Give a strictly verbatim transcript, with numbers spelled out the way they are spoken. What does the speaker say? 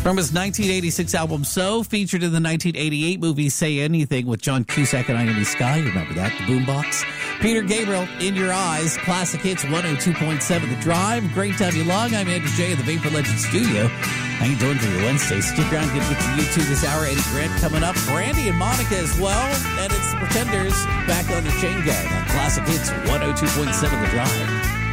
From his nineteen eighty-six album So, featured in the nineteen eighty-eight movie Say Anything with John Cusack and Ione Skye. You remember that, the boombox. Peter Gabriel, In Your Eyes, classic hits, one oh two point seven The Drive. Great to have you along. I'm Andrew J. of the Vapor Legend Studio. How you doing for your Wednesday? Stick around, get to you two this hour. Eddie Grant coming up. Brandy and Monica as well. And it's the Pretenders back on the chain gang on classic hits, one oh two point seven The Drive.